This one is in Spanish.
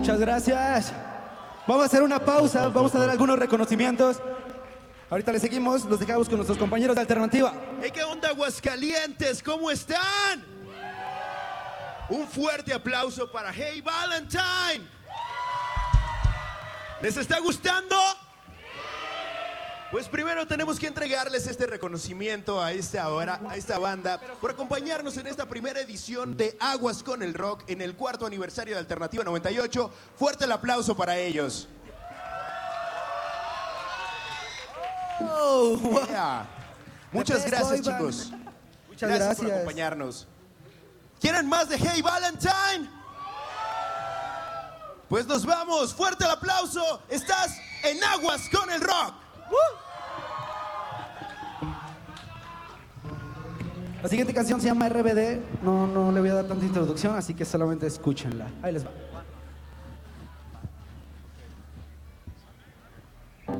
Muchas gracias. Vamos a hacer una pausa, vamos a dar algunos reconocimientos. Ahorita le seguimos, los dejamos con nuestros compañeros de Alternativa. Hey, ¿qué onda, Aguascalientes? ¿Cómo están? Un fuerte aplauso para Hey Valentine. ¿Les está gustando? Pues primero tenemos que entregarles este reconocimiento a esta banda por acompañarnos en esta primera edición de Aguas con el Rock en el 4º aniversario de Alternativa 98. Fuerte el aplauso para ellos. Oh, wow. Yeah. Muchas gracias, chicos. Muchas Gracias por acompañarnos. ¿Quieren más de Hey Valentine? Pues nos vamos. Fuerte el aplauso. Estás en Aguas con el Rock. La siguiente canción se llama RBD. No le voy a dar tanta introducción, así que solamente escúchenla. Ahí les va.